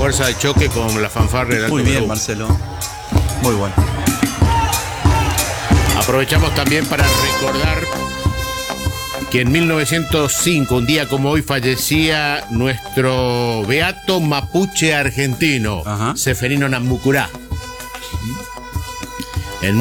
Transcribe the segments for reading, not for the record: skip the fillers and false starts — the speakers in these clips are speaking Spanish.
Fuerza de choque con la fanfarria del Alto Muy bien, Perú. Marcelo. Muy bueno. Aprovechamos también para recordar que en 1905, un día como hoy, fallecía nuestro beato mapuche argentino, Seferino Namucurá. En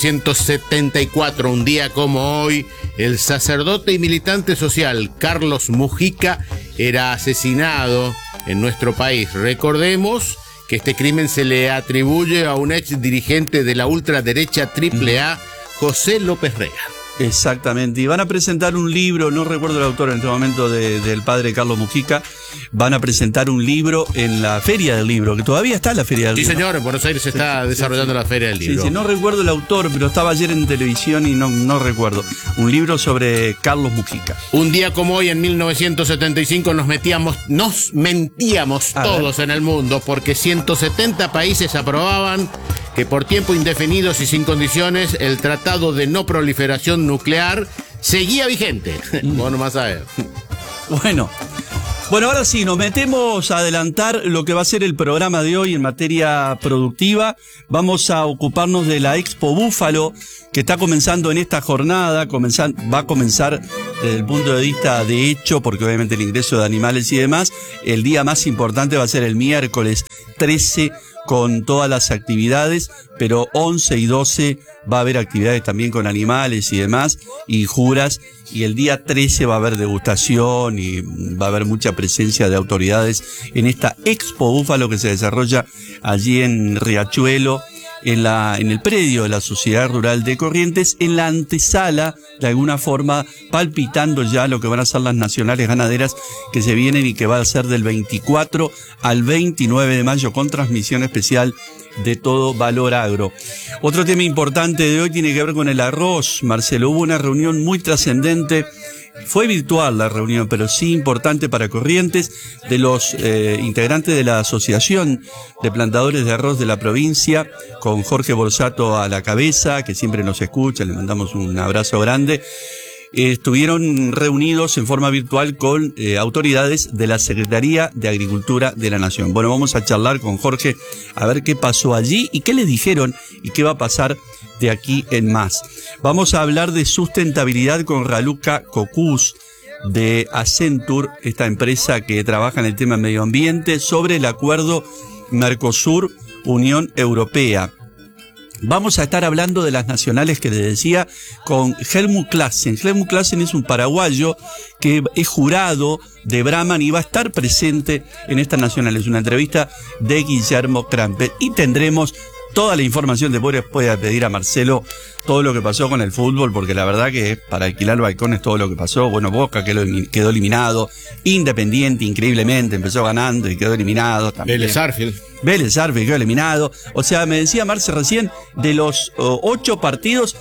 1974, un día como hoy, el sacerdote y militante social Carlos Mujica era asesinado en nuestro país. Recordemos que este crimen se le atribuye a un ex dirigente de la ultraderecha AAA, José López Rega. Exactamente, y van a presentar un libro, no recuerdo el autor en este momento, del padre Carlos Mujica. Van a presentar un libro en la Feria del Libro, que todavía está en la Feria del Libro. Sí, señor, en Buenos Aires se está desarrollando la Feria del Libro. Sí, no recuerdo el autor, pero estaba ayer en televisión y no recuerdo. Un libro sobre Carlos Mujica. Un día como hoy, en 1975, nos mentíamos todos en el mundo, porque 170 países aprobaban que por tiempo indefinido y sin condiciones el Tratado de No Proliferación Nuclear seguía vigente. Bueno, más a ver. Bueno, ahora sí, nos metemos a adelantar lo que va a ser el programa de hoy en materia productiva. Vamos a ocuparnos de la Expo Búfalo, que está comenzando en esta jornada. Va a comenzar desde el punto de vista de hecho, porque obviamente el ingreso de animales y demás, el día más importante va a ser el miércoles 13, con todas las actividades, pero 11 y 12 va a haber actividades también con animales y demás, y juras, y el día 13 va a haber degustación y va a haber mucha presencia de autoridades en esta Expo Búfalo que se desarrolla allí en Riachuelo, en el predio de la Sociedad Rural de Corrientes, en la antesala, de alguna forma, palpitando ya lo que van a ser las nacionales ganaderas que se vienen y que va a ser del 24 al 29 de mayo con transmisión especial de Todo Valor Agro. Otro tema importante de hoy tiene que ver con el arroz. Marcelo, hubo una reunión muy trascendente. Fue virtual la reunión, pero sí importante para Corrientes, de los integrantes de la Asociación de Plantadores de Arroz de la provincia, con Jorge Borsato a la cabeza, que siempre nos escucha, le mandamos un abrazo grande. Estuvieron reunidos en forma virtual con autoridades de la Secretaría de Agricultura de la Nación. Bueno, vamos a charlar con Jorge a ver qué pasó allí y qué le dijeron y qué va a pasar de aquí en más. Vamos a hablar de sustentabilidad con Raluca Cocús de Accenture, esta empresa que trabaja en el tema medio ambiente, sobre el acuerdo Mercosur-Unión Europea. Vamos a estar hablando de las nacionales que les decía con Helmut Classen. Helmut Classen es un paraguayo que es jurado de Brahman y va a estar presente en estas nacionales. Una entrevista de Guillermo Crampet. Y tendremos toda la información. Después puede pedir a Marcelo todo lo que pasó con el fútbol, porque la verdad que para alquilar balcones todo lo que pasó. Bueno, Boca quedó eliminado, Independiente increíblemente empezó ganando y quedó eliminado también. Vélez Sarsfield quedó eliminado. O sea, me decía Marce recién, de los 8 partidos,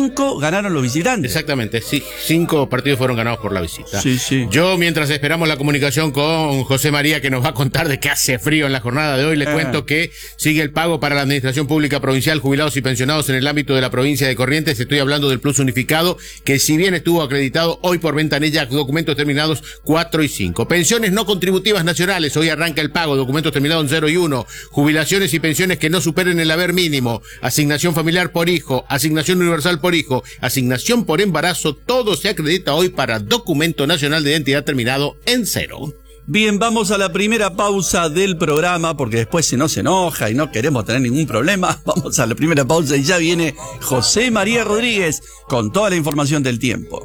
5 ganaron los visitantes. Exactamente, sí, 5 partidos fueron ganados por la visita. Sí, sí. Yo, mientras esperamos la comunicación con José María, que nos va a contar de qué hace frío en la jornada de hoy, le cuento que sigue el pago para la Administración Pública Provincial, jubilados y pensionados en el ámbito de la provincia de Corrientes. Estoy hablando del Plus Unificado, que si bien estuvo acreditado hoy por Ventanilla, documentos terminados 4 y 5. Pensiones no contributivas nacionales, hoy arranca el pago, documentos terminados en 0 y 1. Jubilaciones y pensiones que no superen el haber mínimo, asignación familiar por hijo, asignación universal por hijo, asignación por embarazo, todo se acredita hoy para documento nacional de identidad terminado en 0. Bien, vamos a la primera pausa del programa, porque después se nos enoja y no queremos tener ningún problema. Vamos a la primera pausa y ya viene José María Rodríguez con toda la información del tiempo.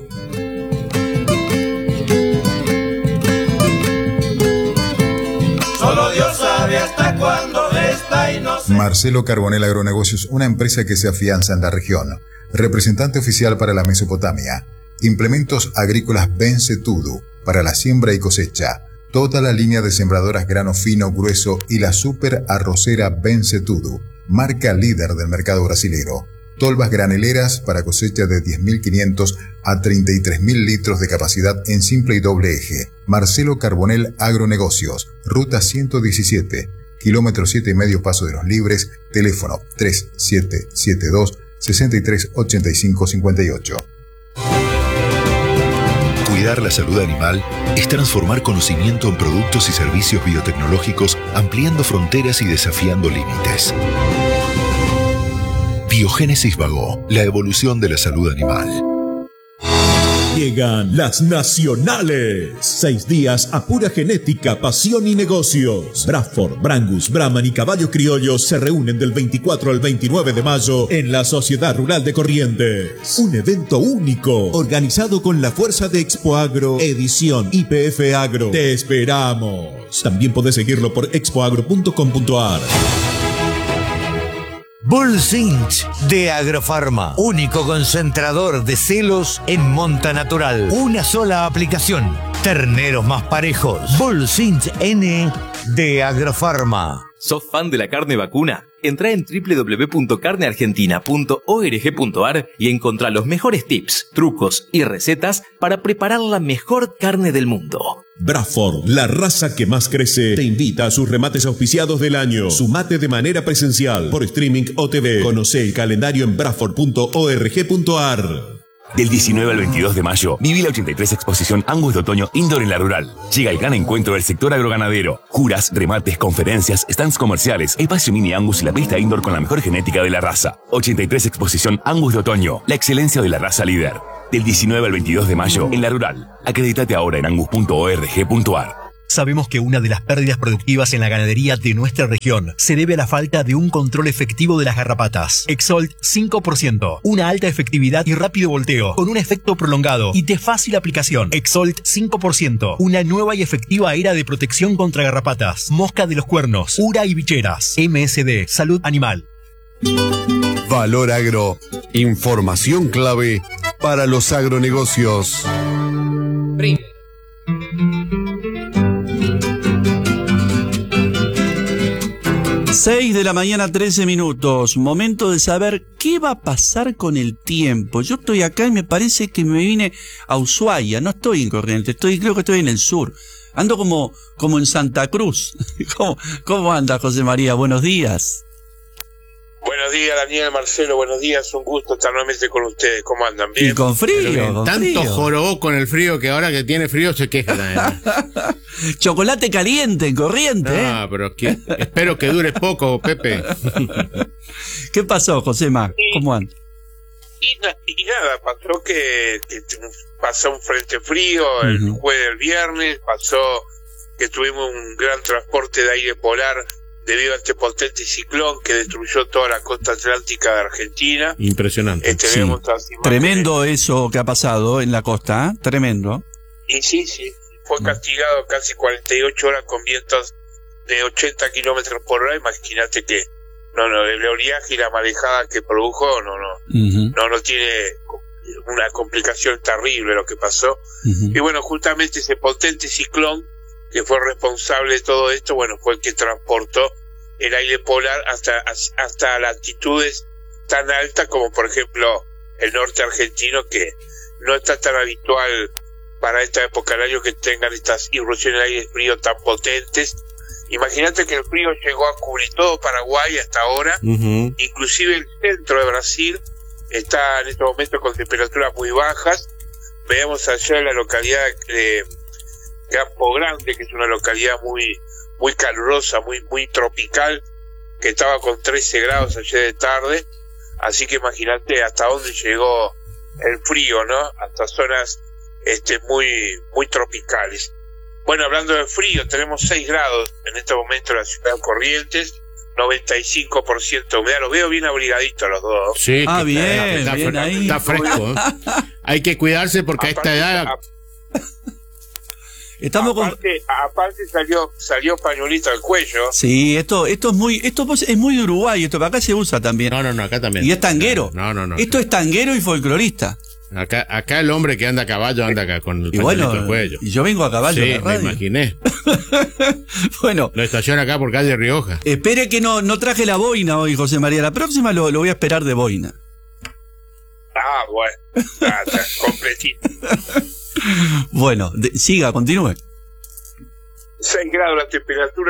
Solo Dios sabe hasta cuándo esta inocencia. Marcelo Carbonell Agronegocios, una empresa que se afianza en la región. Representante oficial para la Mesopotamia. Implementos agrícolas Bencetudo para la siembra y cosecha. Toda la línea de sembradoras grano fino, grueso y la super arrocera Bencetudo, marca líder del mercado brasilero. Tolvas graneleras para cosecha de 10.500 a 33.000 litros de capacidad en simple y doble eje. Marcelo Carbonell Agronegocios, ruta 117, kilómetro 7,5 Paso de los Libres, teléfono 3772 638558. Cuidar la salud animal es transformar conocimiento en productos y servicios biotecnológicos, ampliando fronteras y desafiando límites. Biogénesis Vago, la evolución de la salud animal. Llegan las nacionales. 6 días a pura genética, pasión y negocios. Bradford, Brangus, Brahman y caballos criollos se reúnen del 24 al 29 de mayo en la Sociedad Rural de Corrientes. Un evento único, organizado con la fuerza de Expo Agro, edición IPF Agro. Te esperamos. También podés seguirlo por expoagro.com.ar. Bullcinch de Agrofarma, único concentrador de celos en monta natural. Una sola aplicación, terneros más parejos. Bullcinch N de Agrofarma. ¿Sos fan de la carne vacuna? Entrá en www.carneargentina.org.ar y encontrá los mejores tips, trucos y recetas para preparar la mejor carne del mundo. Bradford, la raza que más crece, te invita a sus remates auspiciados del año. Sumate de manera presencial, por streaming o TV. Conoce el calendario en bradford.org.ar. Del 19 al 22 de mayo, viví la 83 Exposición Angus de Otoño Indoor en La Rural. Llega el gran encuentro del sector agroganadero. Juras, remates, conferencias, stands comerciales, espacio mini Angus y la pista indoor con la mejor genética de la raza. 83 Exposición Angus de Otoño, la excelencia de la raza líder. Del 19 al 22 de mayo, en La Rural. Acredítate ahora en angus.org.ar. Sabemos que una de las pérdidas productivas en la ganadería de nuestra región se debe a la falta de un control efectivo de las garrapatas. Exolt 5%, una alta efectividad y rápido volteo, con un efecto prolongado y de fácil aplicación. Exolt 5%, una nueva y efectiva era de protección contra garrapatas, mosca de los cuernos, ura y bicheras. MSD, Salud Animal. Valor Agro, información clave para los agronegocios. 6 de la mañana, 13 minutos. Momento de saber qué va a pasar con el tiempo. Yo estoy acá y me parece que me vine a Ushuaia. No estoy en Corrientes, creo que estoy en el sur. Ando como en Santa Cruz. ¿Cómo anda, José María? Buenos días. Buenos días, Daniel, Marcelo, buenos días, un gusto estar nuevamente con ustedes. ¿Cómo andan? ¿Bien? Y con frío. Tanto jorobó con el frío que ahora que tiene frío se queja también. Chocolate caliente en Corrientes. Pero espero que dure poco, Pepe. ¿Qué pasó, Josema? ¿Cómo andan? Y nada, pasó que pasó un frente frío el jueves del viernes, pasó que tuvimos un gran transporte de aire polar debido a este potente ciclón que destruyó toda la costa atlántica de Argentina. Impresionante. Sí. Tremendo eso que ha pasado en la costa, ¿eh? Tremendo. Y sí, fue castigado casi 48 horas con vientos de 80 kilómetros por hora. Imagínate que el oleaje y la marejada que produjo no tiene una complicación terrible lo que pasó. Y bueno, justamente ese potente ciclón que fue responsable de todo esto, fue el que transportó el aire polar hasta latitudes tan altas como por ejemplo el norte argentino, que no está tan habitual para esta época del año que tengan estas irrupciones de aire frío tan potentes. Imagínate que el frío llegó a cubrir todo Paraguay hasta ahora, inclusive el centro de Brasil está en este momento con temperaturas muy bajas. Veamos allá en la localidad de Campo Grande, que es una localidad muy calurosa, muy tropical, que estaba con 13 grados ayer de tarde. Así que imagínate hasta dónde llegó el frío, ¿no? Hasta zonas muy tropicales. Bueno, hablando de frío, tenemos 6 grados en este momento en la ciudad de Corrientes, 95% de humedad. Los veo bien abrigaditos los dos. Sí, bien ahí. Está fresco. Hay que cuidarse porque aparte, a esta edad... Aparte salió pañuelito al cuello. Sí, esto es muy de Uruguay, esto acá se usa también. No, acá también. Y es tanguero. No. Esto es tanguero y folclorista. Acá el hombre que anda a caballo anda acá con el pañuelito al cuello. Y yo vengo a caballo. Sí, me imaginé. Bueno. Lo estaciona acá por calle Rioja. Espere que no traje la boina hoy, José María. La próxima lo voy a esperar de boina. Bueno. Completito. Bueno, continúe. 6 grados la temperatura,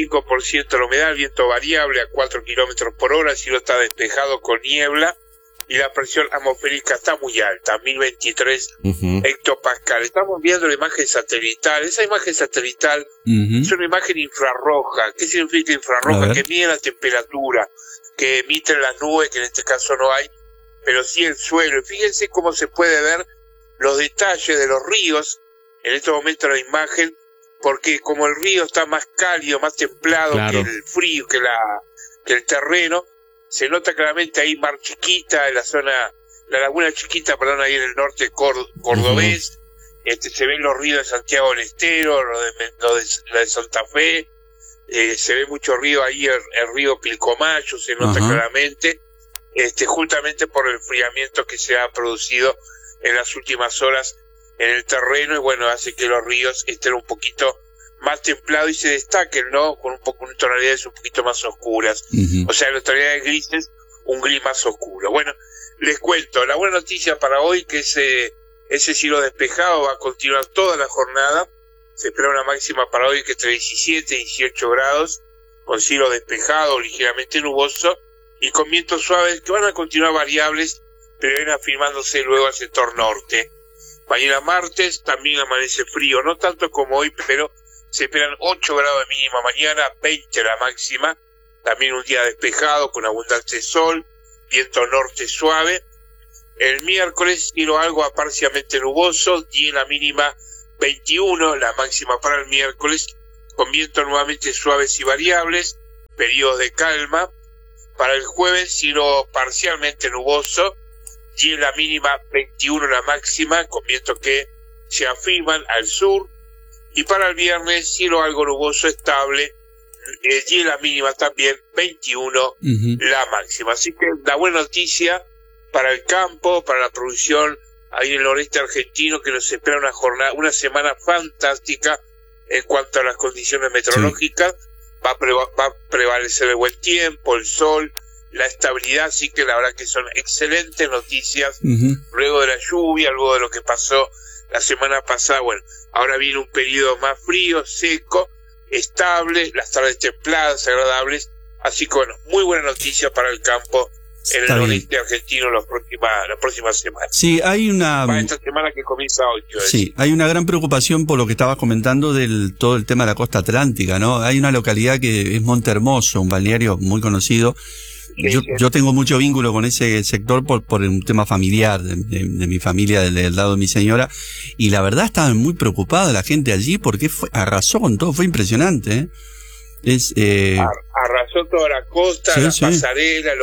95% la humedad, viento variable a 4 kilómetros por hora, el cielo está despejado con niebla y la presión atmosférica está muy alta, 1023 hectopascal. Estamos viendo la imagen satelital. Esa imagen satelital es una imagen infrarroja. ¿Qué significa infrarroja? Que mide la temperatura, que emiten las nubes, que en este caso no hay, pero sí el suelo. Y fíjense cómo se puede ver los detalles de los ríos en este momento en la imagen, porque como el río está más cálido, más templado que el frío, que el terreno, se nota claramente ahí Mar Chiquita, en la zona, la Laguna Chiquita, perdón, ahí en el norte cordobés. Se ven los ríos de Santiago del Estero, lo de Santa Fe, se ve mucho río ahí, el río Pilcomayo, se nota claramente, justamente por el enfriamiento que se ha producido en las últimas horas en el terreno, y bueno, hace que los ríos estén un poquito más templados y se destaquen, ¿no? Con unas tonalidades un poquito más oscuras. O sea, las tonalidades grises, un gris más oscuro. Bueno, les cuento, la buena noticia para hoy, que ese cielo despejado va a continuar toda la jornada. Se espera una máxima para hoy que entre 17 y 18 grados, con cielo despejado, ligeramente nuboso, y con vientos suaves que van a continuar variables, pero ven afirmándose luego al sector norte. Mañana martes también amanece frío, no tanto como hoy, pero se esperan 8 grados de mínima mañana, 20 la máxima, también un día despejado con abundante sol, viento norte suave. El miércoles cielo algo parcialmente nuboso, 10 la mínima, 21 la máxima para el miércoles, con vientos nuevamente suaves y variables, periodos de calma. Para el jueves cielo parcialmente nuboso, 10 la mínima, 21 la máxima, con vientos que se afirman al sur. Y para el viernes, cielo algo nuboso estable, 10 la mínima también, 21 la máxima. Así que la buena noticia para el campo, para la producción ahí en el noreste argentino, que nos espera una semana fantástica en cuanto a las condiciones meteorológicas. Va a prevalecer el buen tiempo, el sol, la estabilidad, así que la verdad que son excelentes noticias. Luego de la lluvia, luego de lo que pasó la semana pasada, bueno, ahora viene un periodo más frío, seco, estable, las tardes templadas, agradables, así que bueno, muy buena noticia para el campo en el noreste argentino la próxima semana. Sí, hay una... Para esta semana que comienza hoy. Sí, hay una gran preocupación por lo que estabas comentando todo el tema de la costa atlántica, ¿no? Hay una localidad que es Montehermoso, un balneario muy conocido. Yo tengo mucho vínculo con ese sector por un tema familiar de mi familia, del lado de mi señora, y la verdad estaba muy preocupada la gente allí porque arrasó con todo, fue impresionante, ¿eh? Arrasó toda la costa, las pasarelas,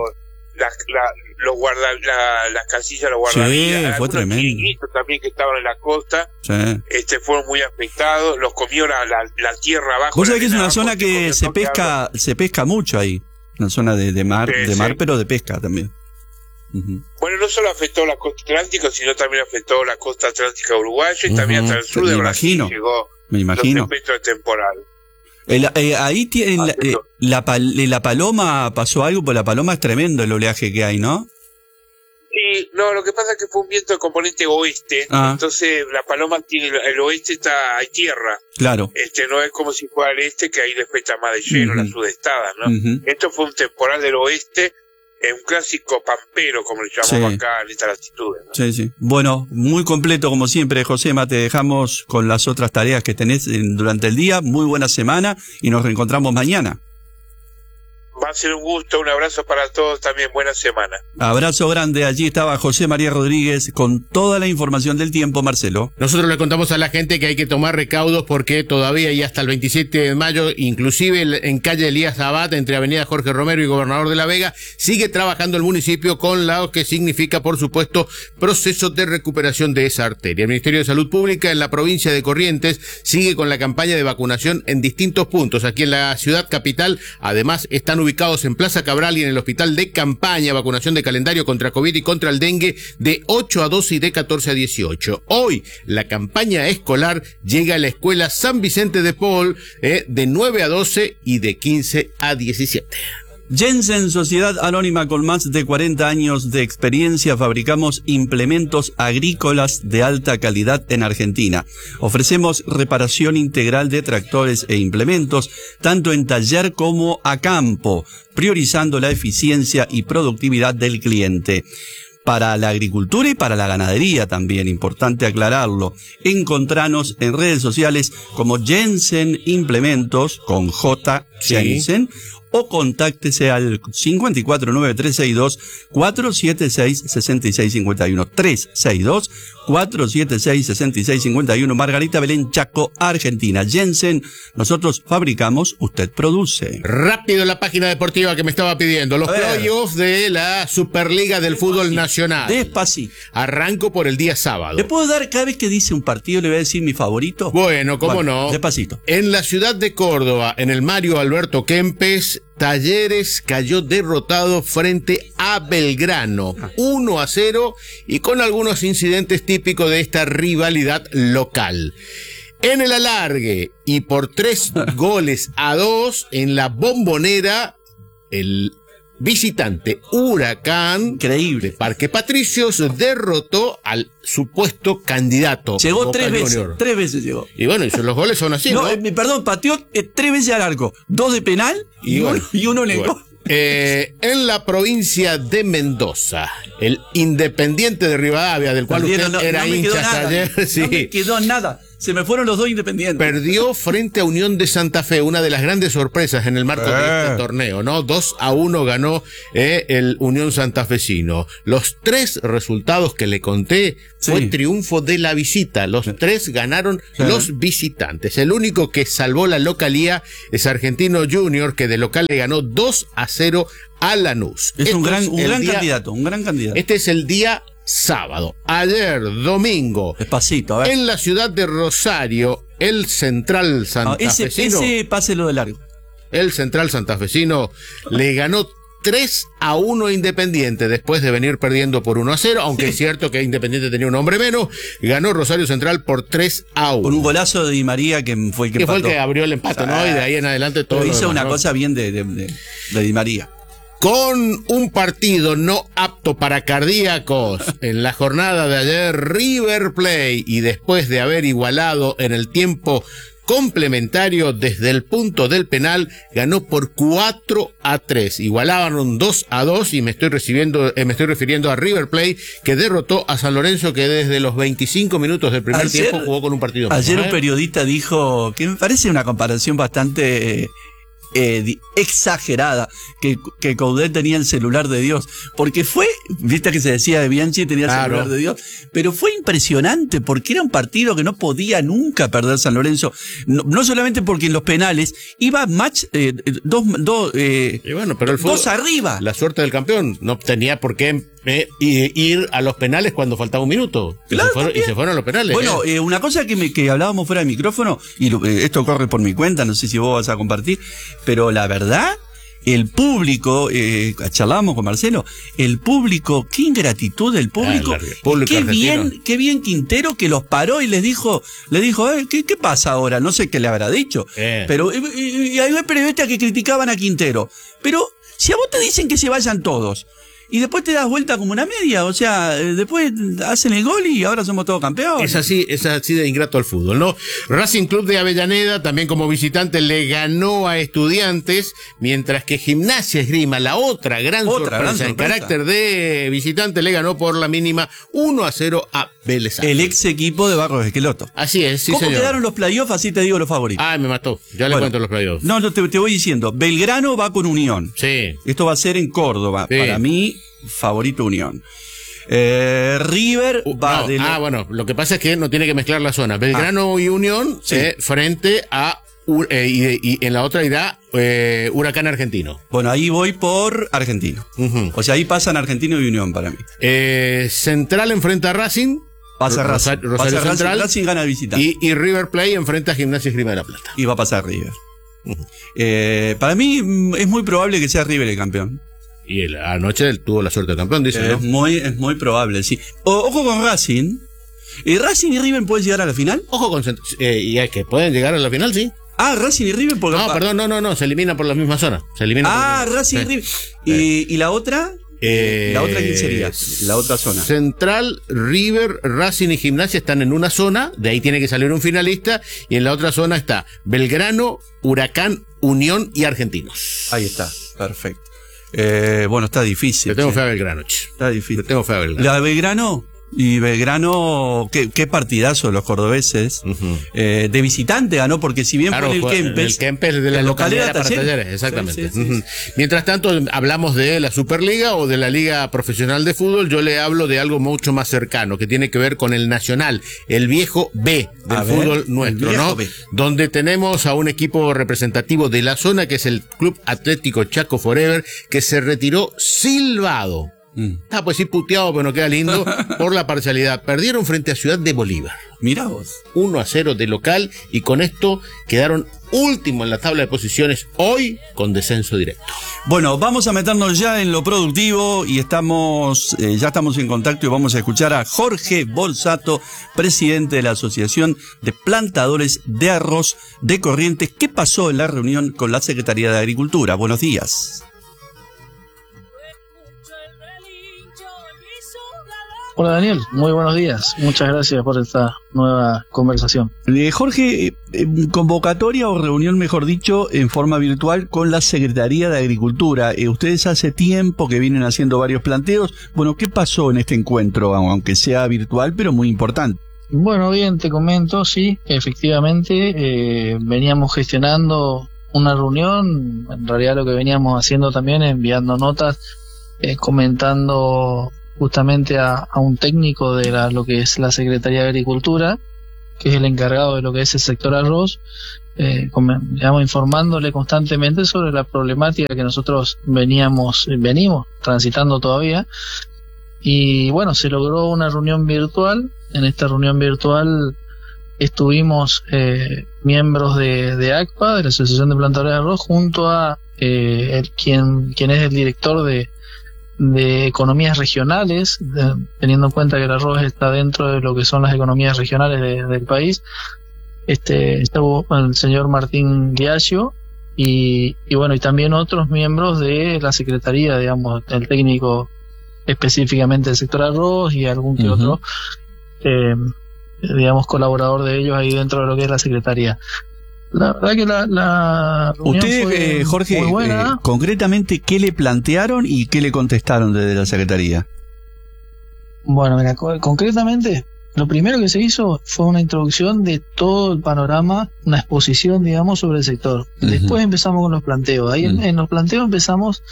las casillas, los guardavidas, fue tremendo. Chiringuitos también que estaban en la costa, fueron muy afectados, los comió la tierra abajo. Vos sabés que es una zona que se pesca mucho ahí. Una zona de mar, pero de pesca también. Bueno, no solo afectó la costa atlántica, sino también afectó la costa atlántica uruguaya y también hasta el sur de Brasil llegó los efectos de temporal. Ahí tienen la paloma, pasó algo, porque la paloma es tremendo el oleaje que hay, ¿no? Sí, no, lo que pasa es que fue un viento de componente oeste, entonces la paloma tiene, el oeste hay tierra. Claro. No es como si fuera el este, que ahí después está más de hielo, la sudestada, ¿no? Esto fue un temporal del oeste, un clásico pampero, como le llamamos acá en esta latitud, ¿no? Sí. Bueno, muy completo como siempre, Josema, te dejamos con las otras tareas que tenés durante el día. Muy buena semana y nos reencontramos mañana. Va a ser un gusto, un abrazo para todos también, buena semana. Abrazo grande, allí estaba José María Rodríguez con toda la información del tiempo, Marcelo. Nosotros le contamos a la gente que hay que tomar recaudos porque todavía y hasta el 27 de mayo, inclusive en calle Elías Abad, entre avenida Jorge Romero y Gobernador de la Vega, sigue trabajando el municipio con lo que significa, por supuesto, proceso de recuperación de esa arteria. El Ministerio de Salud Pública en la provincia de Corrientes sigue con la campaña de vacunación en distintos puntos. Aquí en la ciudad capital, además, están ubicados en Plaza Cabral y en el hospital de campaña, vacunación de calendario contra COVID y contra el dengue de 8 a 12 y de 14 a 18. Hoy, la campaña escolar llega a la escuela San Vicente de Paul, de 9 a 12 y de 15 a 17. Jensen, sociedad anónima con más de 40 años de experiencia, fabricamos implementos agrícolas de alta calidad en Argentina. Ofrecemos reparación integral de tractores e implementos, tanto en taller como a campo, priorizando la eficiencia y productividad del cliente. Para la agricultura y para la ganadería también, importante aclararlo. Encontranos en redes sociales como Jensen Implementos, con J, Jensen, o contáctese al 549-362-476-6651. 362-476-6651. Margarita Belén, Chaco, Argentina. Jensen, nosotros fabricamos, usted produce. Rápido la página deportiva que me estaba pidiendo. Los playoffs de la Superliga del Fútbol Nacional. Despacito. Arranco por el día sábado. ¿Le puedo dar, cada vez que dice un partido, le voy a decir mi favorito? Bueno, cómo no. Despacito. En la ciudad de Córdoba, en el Mario Alberto Kempes, Talleres cayó derrotado frente a Belgrano, 1-0, y con algunos incidentes típicos de esta rivalidad local. En el alargue, y por 3-2 en la Bombonera, el visitante Huracán, increíble, de Parque Patricios, derrotó al supuesto candidato. Llegó Boca 3 veces, Junior. 3 veces llegó. Y bueno, los goles son así, ¿no? Perdón, pateó 3 veces al arco, 2 de penal y uno en el gol. En la provincia de Mendoza, el Independiente de Rivadavia, del cual usted era hincha hasta ayer, no me quedó nada. Se me fueron los dos Independientes. Perdió frente a Unión de Santa Fe, una de las grandes sorpresas en el marco de este torneo, ¿no? 2-1 ganó el Unión Santafesino. Los 3 resultados que le conté fue triunfo de la visita. Los 3 ganaron los visitantes. El único que salvó la localía es Argentino Junior, que de local le ganó 2-0 a Lanús. Es un gran candidato. Este es el día sábado. Ayer, domingo, despacito, a ver. En la ciudad de Rosario, el Central Santafesino. Ese páselo de largo. El Central Santafesino le ganó 3-1 a Independiente después de venir perdiendo por 1-0, aunque es cierto que Independiente tenía un hombre menos. Ganó Rosario Central por 3-1. Por un golazo de Di María que fue el que fue el que abrió el empate, ¿no? Y de ahí en adelante todo. Hizo una cosa bien de Di María. Con un partido no apto para cardíacos en la jornada de ayer, River Plate, y después de haber igualado en el tiempo complementario desde el punto del penal, ganó por 4-3. Igualaban 2-2 y me estoy refiriendo a River Plate, que derrotó a San Lorenzo, que desde los 25 minutos del primer tiempo jugó con un partido más. Ayer un periodista dijo, que me parece una comparación bastante exagerada, que Coudet tenía el celular de Dios, porque viste que se decía de Bianchi, tenía el celular de Dios, pero fue impresionante porque era un partido que no podía nunca perder San Lorenzo, no solamente porque en los penales iba match dos arriba. La suerte del campeón, no tenía por qué ir a los penales cuando faltaba un minuto. Claro, y se fueron a los penales. Bueno, una cosa que hablábamos fuera de micrófono, y esto corre por mi cuenta, no sé si vos vas a compartir, pero la verdad, el público, charlábamos con Marcelo, el público, qué ingratitud del público, qué bien Quintero, que los paró y le dijo, ¿qué pasa ahora? No sé qué le habrá dicho, pero y hay periodistas que criticaban a Quintero, pero si a vos te dicen que se vayan todos, y después te das vuelta como una media, o sea, después hacen el gol y ahora somos todos campeones. Es así de ingrato al fútbol, ¿no? Racing Club de Avellaneda, también como visitante, le ganó a Estudiantes, mientras que Gimnasia Esgrima, la otra gran sorpresa en carácter de visitante, le ganó por la mínima 1-0 a Vélez. El ex equipo de Barros Esqueloto. Así es, sí, ¿Cómo señor. quedaron los playoffs? Así te digo los favoritos. Me mató. Ya le cuento los playoffs. No, te voy diciendo. Belgrano va con Unión. Sí. Esto va a ser en Córdoba. Sí. Para mí, favorito Unión. River va bueno, lo que pasa es que no tiene que mezclar la zona. Belgrano y Unión frente a y en la otra irá Huracán Argentino. Bueno, ahí voy por Argentino. O sea, ahí pasan Argentino y Unión para mí. Central enfrenta a Racing. Pasa Racing. Rosario Central. Racing gana de visitante. Y River Plate enfrenta a Gimnasia Esgrima de la Plata. Y va a pasar River. Para mí es muy probable que sea River el campeón. Y anoche tuvo la suerte de campeón, dice, ¿no? Es muy probable, sí. Ojo con Racing. ¿Racing y River pueden llegar a la final? Ojo con... y que pueden llegar a la final, sí. Racing y River. Porque no, se eliminan por la misma zona. Racing y River. ¿Y la otra? ¿La otra quién sería? La otra zona. Central, River, Racing y Gimnasia están en una zona, de ahí tiene que salir un finalista, y en la otra zona está Belgrano, Huracán, Unión y Argentinos. Ahí está, perfecto. Bueno, está difícil. Le tengo fe a Belgrano. Está difícil. Le tengo fe a Belgrano. La de Belgrano. Y Belgrano, qué partidazo de los cordobeses. De visitante ganó, porque si bien fue en el Kempes de la localidad para Talleres, exactamente. Sí. Mientras tanto, hablamos de la Superliga o de la Liga Profesional de Fútbol. Yo le hablo de algo mucho más cercano, que tiene que ver con el Nacional, el viejo B del fútbol nuestro, ¿no? B. Donde tenemos a un equipo representativo de la zona, que es el Club Atlético Chaco Forever, que se retiró silbado. Pues sí, puteado, pero no queda lindo, por la parcialidad. Perdieron frente a Ciudad de Bolívar. Mirá vos. 1-0 de local, y con esto quedaron último en la tabla de posiciones, hoy con descenso directo. Bueno, vamos a meternos ya en lo productivo y ya estamos en contacto y vamos a escuchar a Jorge Bolsato, presidente de la Asociación de Plantadores de Arroz de Corrientes. ¿Qué pasó en la reunión con la Secretaría de Agricultura? Buenos días. Hola Daniel, muy buenos días. Muchas gracias por esta nueva conversación. Jorge, convocatoria o reunión, mejor dicho, en forma virtual con la Secretaría de Agricultura. Ustedes hace tiempo que vienen haciendo varios planteos. Bueno, ¿qué pasó en este encuentro, aunque sea virtual, pero muy importante? Bueno, bien, te comento, sí, efectivamente, veníamos gestionando una reunión. En realidad lo que veníamos haciendo también es enviando notas, comentando justamente a un técnico de lo que es la Secretaría de Agricultura, que es el encargado de lo que es el sector arroz, informándole constantemente sobre la problemática que nosotros venimos transitando todavía. Y bueno, se logró una reunión virtual. En esta reunión virtual estuvimos miembros de ACPA, de la Asociación de Plantadores de Arroz, junto a quien es el director de economías regionales, teniendo en cuenta que el arroz está dentro de lo que son las economías regionales del país. Estuvo el señor Martín Giacio y bueno, y también otros miembros de la Secretaría, digamos, el técnico específicamente del sector arroz y algún que otro, digamos, colaborador de ellos ahí dentro de lo que es la Secretaría. La verdad que la usted, Jorge, concretamente, ¿qué le plantearon y qué le contestaron desde la Secretaría? Bueno, mira, concretamente, lo primero que se hizo fue una introducción de todo el panorama, una exposición, digamos, sobre el sector. Después empezamos con los planteos. Ahí en los planteos empezamos,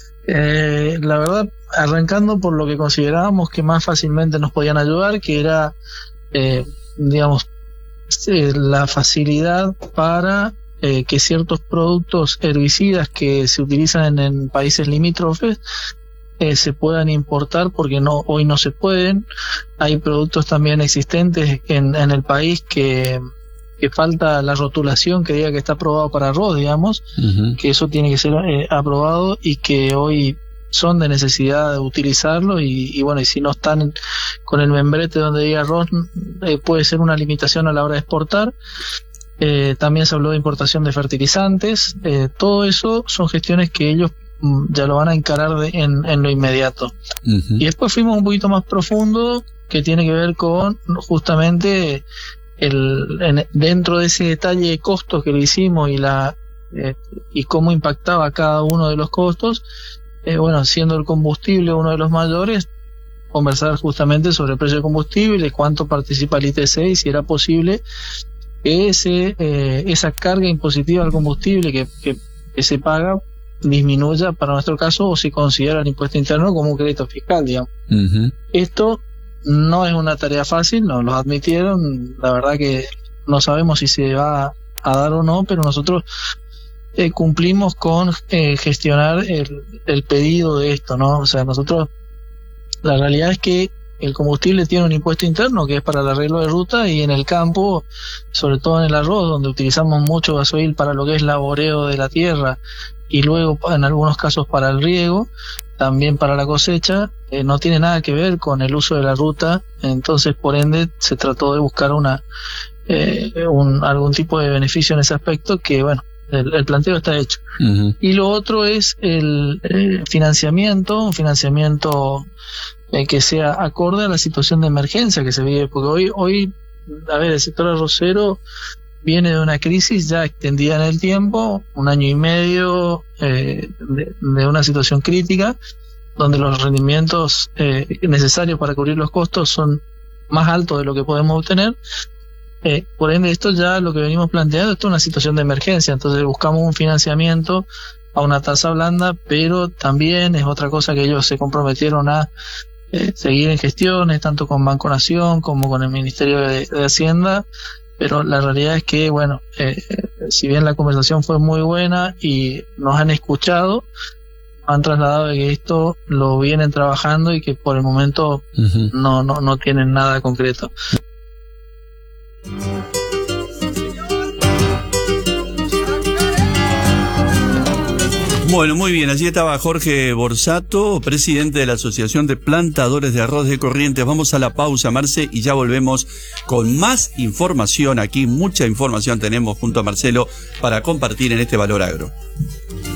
la verdad, arrancando por lo que considerábamos que más fácilmente nos podían ayudar, que era, digamos, la facilidad para que ciertos productos herbicidas que se utilizan en países limítrofes se puedan importar, porque hoy no se pueden. Hay productos también existentes en el país que falta la rotulación que diga que está aprobado para arroz, digamos, que eso tiene que ser aprobado, y que hoy son de necesidad de utilizarlo, y bueno, y si no están con el membrete donde diga arroz, puede ser una limitación a la hora de exportar. También se habló de importación de fertilizantes. Todo eso son gestiones que ellos ya lo van a encarar en lo inmediato. Y después fuimos un poquito más profundo, que tiene que ver con justamente dentro de ese detalle de costos que le hicimos y cómo impactaba cada uno de los costos. Bueno, siendo el combustible uno de los mayores, conversar justamente sobre el precio del combustible, cuánto participa el ITC y si era posible que esa carga impositiva al combustible que se paga disminuya para nuestro caso, o si considera el impuesto interno como un crédito fiscal, digamos. Esto no es una tarea fácil, nos lo admitieron. La verdad que no sabemos si se va a dar o no, pero nosotros cumplimos con gestionar el pedido de esto, ¿no? O sea, nosotros, la realidad es que el combustible tiene un impuesto interno que es para el arreglo de ruta, y en el campo, sobre todo en el arroz, donde utilizamos mucho gasoil para lo que es laboreo de la tierra, y luego en algunos casos para el riego, también para la cosecha, no tiene nada que ver con el uso de la ruta. Entonces, por ende, se trató de buscar una algún tipo de beneficio en ese aspecto, que bueno, el planteo está hecho. Y lo otro es el financiamiento, un financiamiento que sea acorde a la situación de emergencia que se vive, porque hoy a ver, el sector arrocero viene de una crisis ya extendida en el tiempo, 1 año y medio de una situación crítica, donde los rendimientos necesarios para cubrir los costos son más altos de lo que podemos obtener. Por ende, esto ya lo que venimos planteando, esto es una situación de emergencia, entonces buscamos un financiamiento a una tasa blanda, pero también es otra cosa que ellos se comprometieron a seguir en gestiones, tanto con Banco Nación como con el Ministerio de Hacienda, pero la realidad es que, bueno, si bien la conversación fue muy buena y nos han escuchado, han trasladado de que esto lo vienen trabajando y que por el momento no tienen nada concreto. Bueno, muy bien, allí estaba Jorge Borsato, presidente de la Asociación de Plantadores de Arroz de Corrientes. Vamos a la pausa, Marce, y ya volvemos con más información. Aquí mucha información tenemos junto a Marcelo para compartir en este Valor Agro.